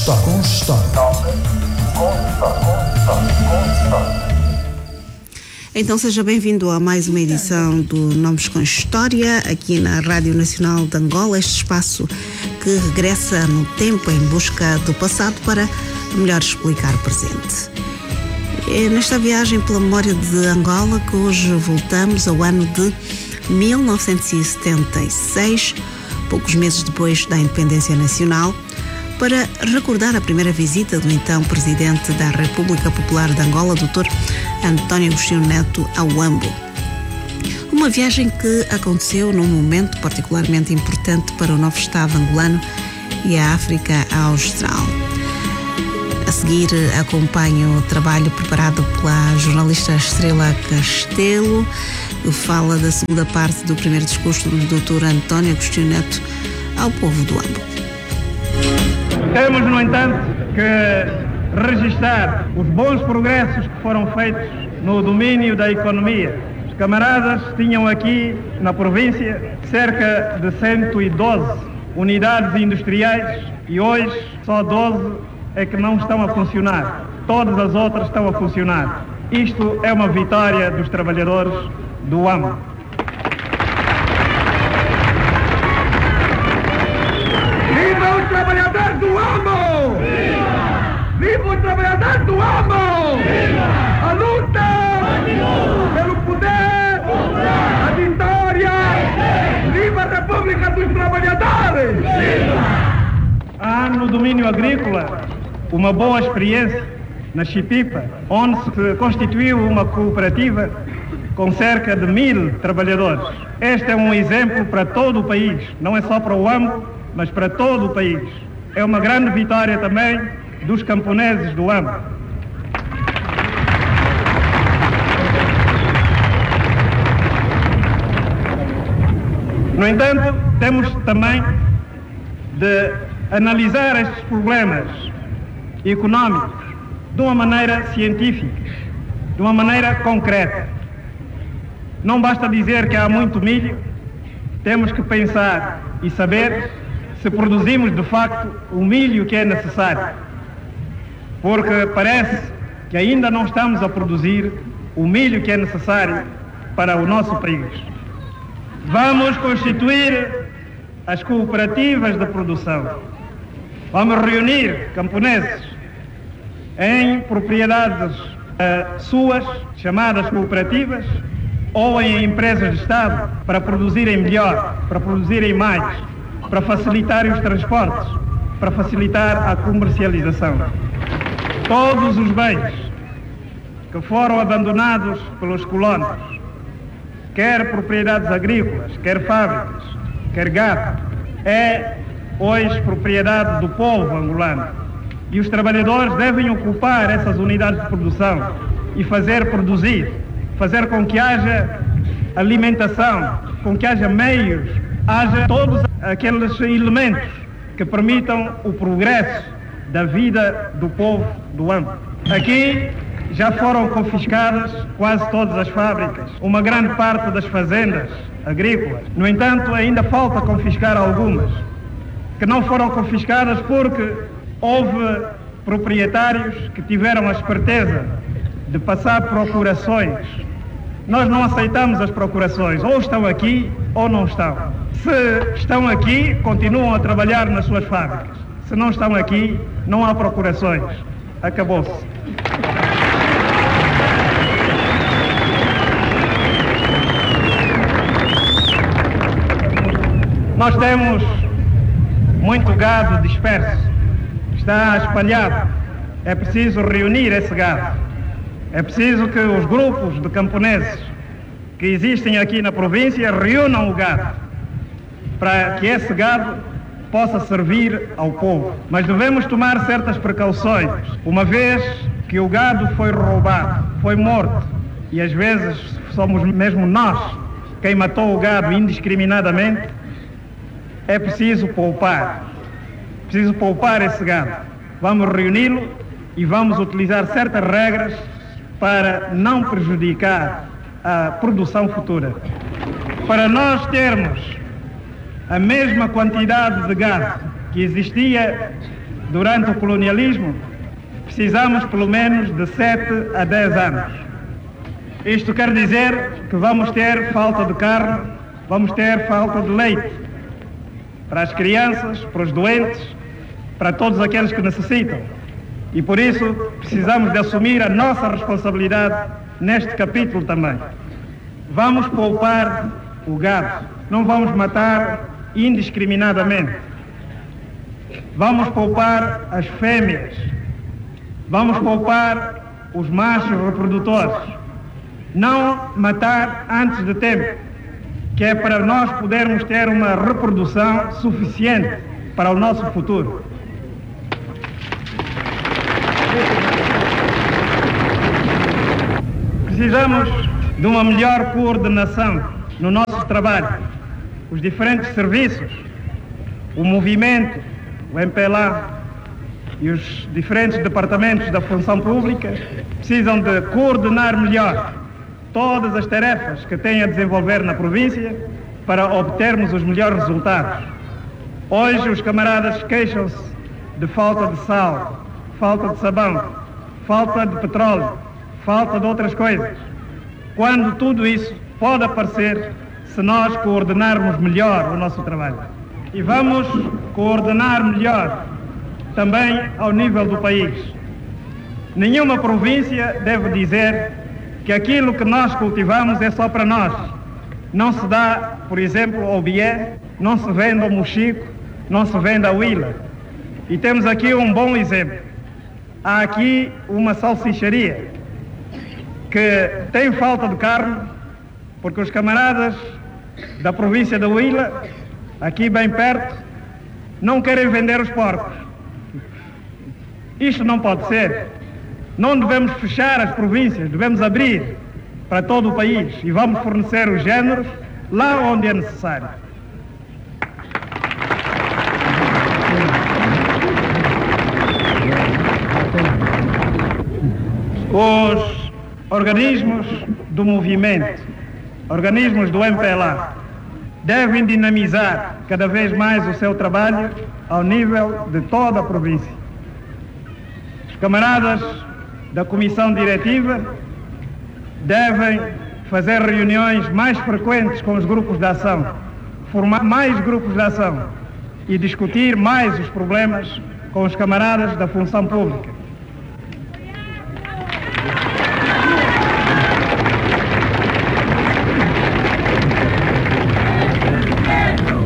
Então seja bem-vindo a mais uma edição do Nomes com História, aqui na Rádio Nacional de Angola, este espaço que regressa no tempo em busca do passado para melhor explicar o presente. É nesta viagem pela memória de Angola que hoje voltamos ao ano de 1976, poucos meses depois da independência nacional, para recordar a primeira visita do então Presidente da República Popular de Angola, Dr. António Agostinho Neto, ao Huambo. Uma viagem que aconteceu num momento particularmente importante para o novo Estado angolano e a África Austral. A seguir, acompanho o trabalho preparado pela jornalista Estrela Castelo, que fala da segunda parte do primeiro discurso do Dr. António Agostinho Neto ao povo do Huambo. Temos, no entanto, que registrar os bons progressos que foram feitos no domínio da economia. Os camaradas tinham aqui, na província, cerca de 112 unidades industriais e hoje só 12 é que não estão a funcionar. Todas as outras estão a funcionar. Isto é uma vitória dos trabalhadores do Huambo. Viva os trabalhadores do Huambo! Viva os trabalhadores do Huambo! Viva! A luta! Pelo poder! A vitória! Viva a República dos Trabalhadores! Viva! Há no domínio agrícola uma boa experiência na Chipipa, onde se constituiu uma cooperativa com cerca de 1000 trabalhadores. Este é um exemplo para todo o país, não é só para o Huambo, mas para todo o país. É uma grande vitória também dos camponeses do Huambo. No entanto, temos também de analisar estes problemas económicos de uma maneira científica, de uma maneira concreta. Não basta dizer que há muito milho, temos que pensar e saber se produzimos de facto o milho que é necessário, porque parece que ainda não estamos a produzir o milho que é necessário para o nosso país. Vamos constituir as cooperativas de produção. Vamos reunir camponeses em propriedades suas, chamadas cooperativas, ou em empresas de Estado, para produzirem melhor, para produzirem mais, para facilitar os transportes, para facilitar a comercialização. Todos os bens que foram abandonados pelos colonos, quer propriedades agrícolas, quer fábricas, quer gado, é hoje propriedade do povo angolano. E os trabalhadores devem ocupar essas unidades de produção e fazer produzir, fazer com que haja alimentação, com que haja meios, haja todos aqueles elementos que permitam o progresso da vida do povo do Huambo. Aqui já foram confiscadas quase todas as fábricas, uma grande parte das fazendas agrícolas. No entanto, ainda falta confiscar algumas, que não foram confiscadas porque houve proprietários que tiveram a esperteza de passar procurações. Nós não aceitamos as procurações, ou estão aqui ou não estão. Se estão aqui, continuam a trabalhar nas suas fábricas. Se não estão aqui, não há procurações. Acabou-se. Nós temos muito gado disperso, está espalhado. É preciso reunir esse gado. É preciso que os grupos de camponeses que existem aqui na província reúnam o gado, para que esse gado possa servir ao povo. Mas devemos tomar certas precauções, uma vez que o gado foi roubado, foi morto, e às vezes somos mesmo nós quem matou o gado indiscriminadamente. É preciso poupar esse gado. Vamos reuni-lo e vamos utilizar certas regras para não prejudicar a produção futura. Para nós termos a mesma quantidade de gado que existia durante o colonialismo, precisamos pelo menos de 7 a 10 anos. Isto quer dizer que vamos ter falta de carne, vamos ter falta de leite para as crianças, para os doentes, para todos aqueles que necessitam. E por isso precisamos de assumir a nossa responsabilidade neste capítulo também. Vamos poupar o gado, não vamos matar indiscriminadamente. Vamos poupar as fêmeas, vamos poupar os machos reprodutores. Não matar antes de tempo, que é para nós podermos ter uma reprodução suficiente para o nosso futuro. Precisamos de uma melhor coordenação no nosso trabalho. Os diferentes serviços, o movimento, o MPLA e os diferentes departamentos da função pública precisam de coordenar melhor todas as tarefas que têm a desenvolver na província para obtermos os melhores resultados. Hoje os camaradas queixam-se de falta de sal, falta de sabão, falta de petróleo, falta de outras coisas, quando tudo isso pode aparecer se nós coordenarmos melhor o nosso trabalho. E vamos coordenar melhor também ao nível do país. Nenhuma província deve dizer que aquilo que nós cultivamos é só para nós. Não se dá, por exemplo, ao Bié, não se vende ao Mochico, não se vende à Huila. E temos aqui um bom exemplo. Há aqui uma salsicharia que tem falta de carne, porque os camaradas da província da Huila, aqui bem perto, não querem vender os porcos. Isto não pode ser. Não devemos fechar as províncias, devemos abrir para todo o país e vamos fornecer os géneros lá onde é necessário. Os organismos do movimento, organismos do MPLA, devem dinamizar cada vez mais o seu trabalho ao nível de toda a província. Os camaradas da comissão diretiva devem fazer reuniões mais frequentes com os grupos de ação, formar mais grupos de ação e discutir mais os problemas com os camaradas da função pública.